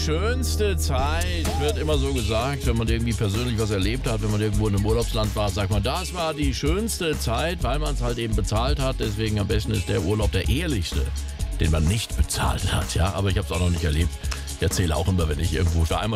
schönste Zeit, wird immer so gesagt, wenn man irgendwie persönlich was erlebt hat, wenn man irgendwo in einem Urlaubsland war, sagt man, das war die schönste Zeit, weil man es halt eben bezahlt hat. Deswegen am besten ist der Urlaub der ehrlichste, den man nicht bezahlt hat. Ja, aber ich habe es auch noch nicht erlebt. Ich erzähle auch immer, wenn ich irgendwo war. Einmal